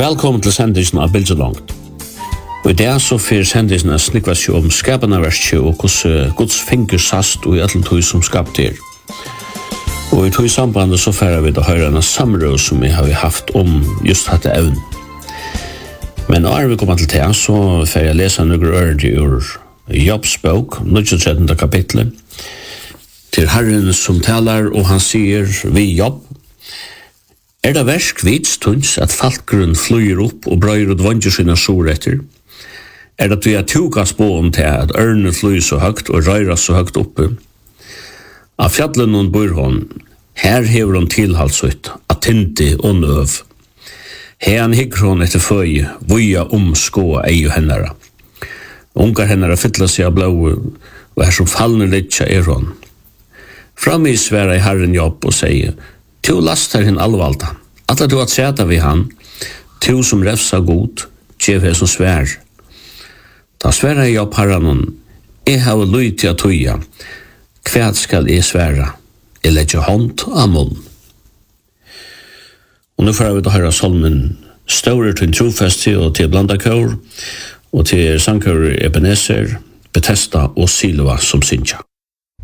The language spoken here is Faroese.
Velkommen til sendingen av Bildelongt. Og i dag så fyrir sendingen snikva seg om skapanarverket og hvordan Guds finger sast og i alle tog som skapte er. Og i tog sambandet så fyrir vi da høyre en samrøv som vi har haft om just dette evn. Men når vi kommer til det, så får jeg lese noen ord ur Jobbs bok, 13. kapitlet, til Herren som taler, og han sier vi Jobb, det versk vidstund at falkgrunn flyr opp og brøyer og dvanger sine sår etter? Det vi har tugas på om til at ørne flyr så høgt og røyrer så høgt oppe? Av fjallene hun bor hon, her hever hun tilhalsutt, at tinti og nøv. Her hikker hun etter føye, voja skå ei og hennara. Ungar hennara fytla seg av blå, og her som fallner litja hon. Framme i sværa i Herren Jobb og sier, tu lastar hinn allvalda. Alla du at sæta vi han, tu som refsa god, tjev hei som svær. Da sværa jeg opp herranon, jeg har lyd til å tuja, kvæd skal jeg sværa, jeg legger hånd av munn. Og nå får vi da høre salmen Staurer til en trofest og til Blandakår, og til sangkår Ebenezer, Bethesda og Silva som synsja.